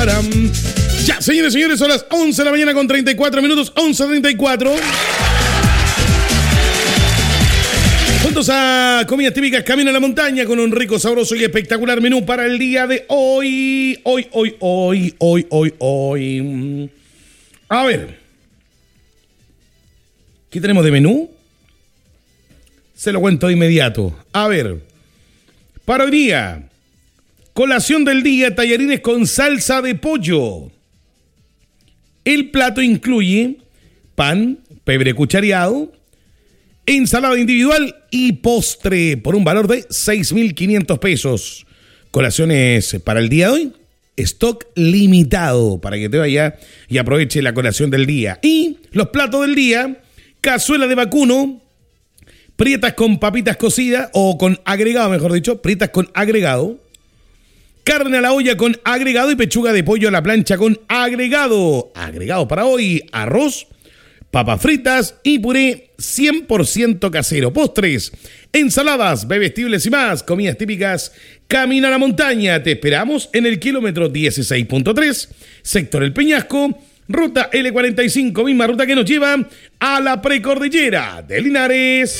pararam. Ya, señores y señores, son las 11 de la mañana con 34 minutos, 11:34. Juntos a Comidas Típicas Camino a la Montaña con un rico, sabroso y espectacular menú para el día de hoy. Hoy. A ver, ¿qué tenemos de menú? Se lo cuento de inmediato. A ver, para hoy día, colación del día, tallarines con salsa de pollo. El plato incluye pan, pebre cuchareado, ensalada individual y postre por un valor de 6.500 pesos. Colaciones para el día de hoy, stock limitado para que te vaya y aproveche la colación del día. Y los platos del día, cazuela de vacuno, prietas con papitas cocidas o con agregado, mejor dicho, prietas con agregado, carne a la olla con agregado y pechuga de pollo a la plancha con agregado. Agregado para hoy, arroz, papas fritas y puré 100% casero. Postres, ensaladas, bebestibles y más. Comidas típicas Camino a la Montaña. Te esperamos en el kilómetro 16.3, sector El Peñasco, ruta L45, misma ruta que nos lleva a la precordillera de Linares.